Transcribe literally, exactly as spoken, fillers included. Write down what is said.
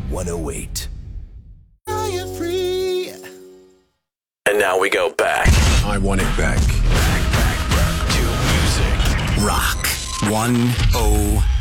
one oh eight. And now we go back. I want it back. To music. Rock one oh